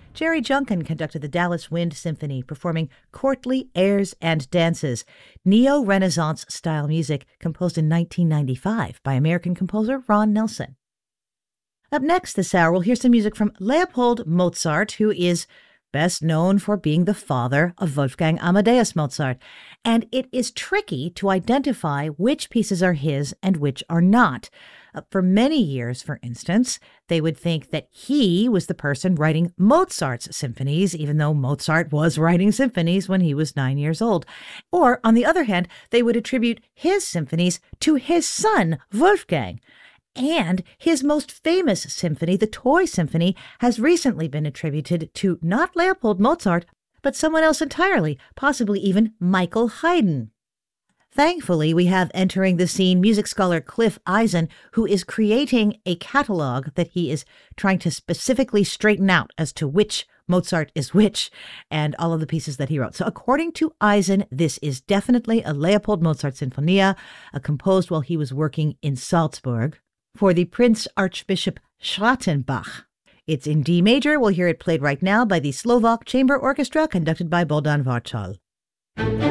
Jerry Junkin conducted the Dallas Wind Symphony, performing courtly airs and dances, neo-Renaissance style music composed in 1995 by American composer Ron Nelson. Up next this hour, we'll hear some music from Leopold Mozart, who is best known for being the father of Wolfgang Amadeus Mozart. And it is tricky to identify which pieces are his and which are not. For many years, for instance, they would think that he was the person writing Mozart's symphonies, even though Mozart was writing symphonies when he was 9 years old. Or, on the other hand, they would attribute his symphonies to his son, Wolfgang. And his most famous symphony, the Toy Symphony, has recently been attributed to not Leopold Mozart, but someone else entirely, possibly even Michael Haydn. Thankfully, we have entering the scene music scholar Cliff Eisen, who is creating a catalog that he is trying to specifically straighten out as to which Mozart is which and all of the pieces that he wrote. So according to Eisen, this is definitely a Leopold Mozart Sinfonia, composed while he was working in Salzburg for the Prince Archbishop Schrattenbach. It's in D major. We'll hear it played right now by the Slovak Chamber Orchestra, conducted by Bohdan Varchal.